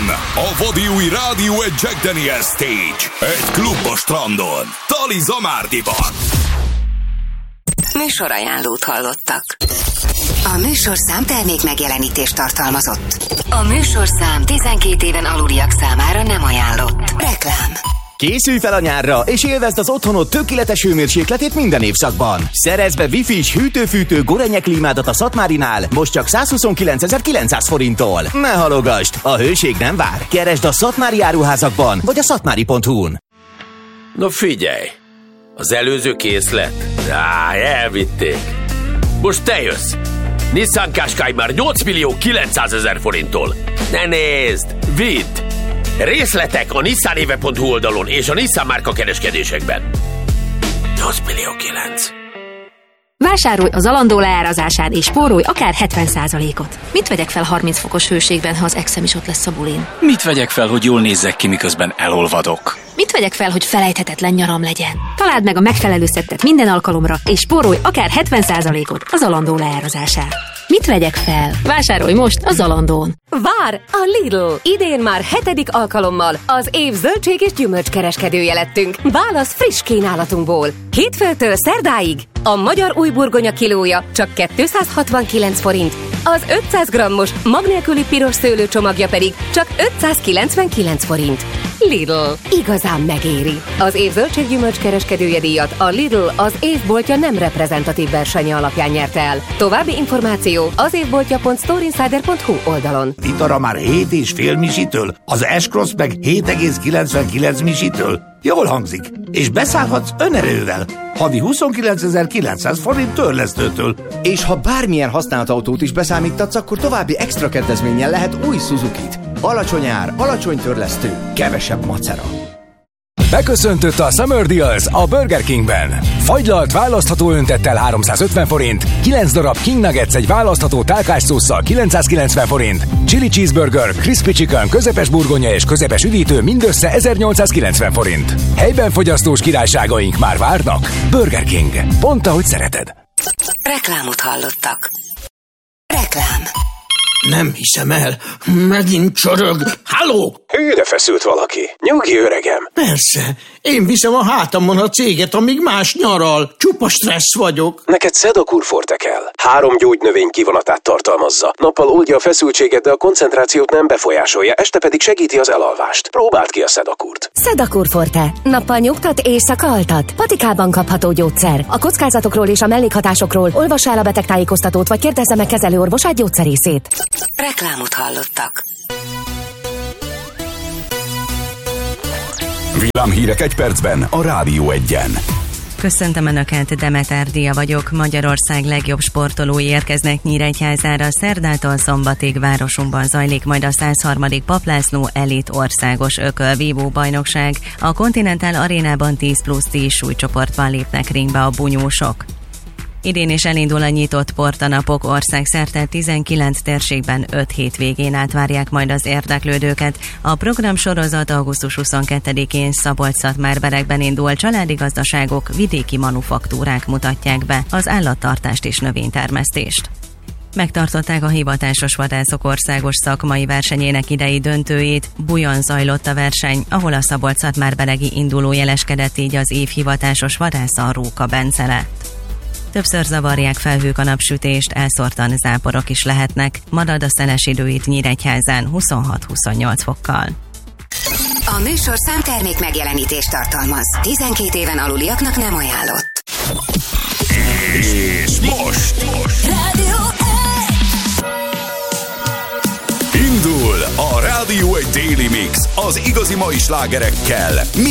a vadi új rádió egy Jack Daniel Stage. Egy klub a strandon. Tali Zamárdiban. Műsorajánlót hallottak. A műsorszám termék megjelenítést tartalmazott. A műsorszám 12 éven aluliak számára nem ajánlott. Reklám. Készülj fel a nyárra, és élvezd az otthonod tökéletes hőmérsékletét minden évszakban. Szerezz be Wi-Fi-s hűtő-fűtő Gorenyek klímádat a Szatmárinál, most csak 129.900 forinttól. Ne halogasd, a hőség nem vár. Keresd a szatmári áruházakban, vagy a szatmári.hu-n. No figyelj, az előző készlet? Elvitték. Most te jössz. Nissan Qashqai már 8.900.000 forinttól. Ne nézd, vidd! Részletek a nissanéve.hu oldalon és a Nissan márka kereskedésekben. 8.900.000. Vásárolj az Zalando leárazásán és spórolj akár 70%-ot. Mit vegyek fel 30 fokos hőségben, ha az exem is ott lesz a bulin? Mit vegyek fel, hogy jól nézzek ki, miközben elolvadok? Mit vegyek fel, hogy felejthetetlen nyaram legyen? Találd meg a megfelelő szettet minden alkalomra, és spórolj akár 70%-ot a Zalando leárazásán. Mit vegyek fel? Vásárolj most a Zalandón. Vár a Lidl! Idén már 7. alkalommal az év zöldség és gyümölcskereskedője lettünk. Válasz friss kínálatunkból. Hétfőtől szerdáig a magyar új burgonya kilója csak 269 forint, az 500 grammos mag nélküli piros szőlő csomagja pedig csak 599 forint. Lidl. Igazán megéri. Az év zöldséggyümölcs kereskedője díjat a Lidl az évboltja nem reprezentatív versenye alapján nyerte el. További információ az évboltja.storeinsider.hu oldalon. Itara már 7,5 misitől, az S-Cross meg 7,99 misitől. Jól hangzik, és beszállhatsz önerővel. Havi 29.900 forint törlesztőtől. És ha bármilyen használt autót is beszámítatsz, akkor további extra kedvezménnyel lehet új Suzukit. Alacsony ár, alacsony törlesztő, kevesebb macera. Beköszöntött a Summer Deals a Burger Kingben. Fagylalt választható öntettel 350 forint, 9 darab King Nuggets egy választható tálkásszósszal 990 forint, Chili Cheeseburger, Crispy Chicken, közepes burgonya és közepes üdítő mindössze 1890 forint. Helyben fogyasztós királyságaink már várnak. Burger King. Pont ahogy szereted. Reklámot hallottak. Reklám. Nem hiszem el. Megint csorog. Halló! Hűre feszült valaki. Nyugi, öregem. Persze. Én viszem a hátamon a céget, amíg más nyaral. Csupa stressz vagyok. Neked Sedakur Forte kell. 3 gyógynövény kivonatát tartalmazza. Nappal oldja a feszültséget, de a koncentrációt nem befolyásolja, este pedig segíti az elalvást. Próbáld ki a Sedakurt. Sedakur Forte. Nappal nyugtat, éjszaka altat. Patikában kapható gyógyszer. A kockázatokról és a mellékhatásokról olvass el a betegtájékoztatót, vagy kérdezze meg kezelőorvosát gyógyszerészét. Reklámot hallottak. Villámhírek egy percben a Rádió Egyen. Köszöntöm Önöket, Demeter Dia vagyok. Magyarország legjobb sportolói érkeznek Nyíregyházára. Szerdától szombatig városunkban zajlik majd a 103. Papp László elit országos ökölvívó bajnokság. A Continental Arénában 10+10 súlycsoportban lépnek ringbe a bunyósok. Idén is elindul a nyitott portanapok, országszerte 19 térségben 5 hétvégén át várják majd az érdeklődőket. A programsorozat augusztus 22-én Szabolcs-Szatmár-Berekben indul, családi gazdaságok, vidéki manufaktúrák mutatják be az állattartást és növénytermesztést. Megtartották a hivatásos vadászok országos szakmai versenyének idei döntőjét. Bujon zajlott a verseny, ahol a Szabolcs-Szatmár-beregi induló jeleskedett, így az év hivatásos vadásza Róka Bence lett. Többször zavarják felhők a napsütést, elszórtan záporok is lehetnek. Marad a szeles idő itt Nyíregyházán 26-28 fokkal. A műsorszám termék megjelenítést tartalmaz. 12 éven aluliaknak nem ajánlott. És most Rádió indul a Rádió egy Daily Mix az igazi mai slágerekkel.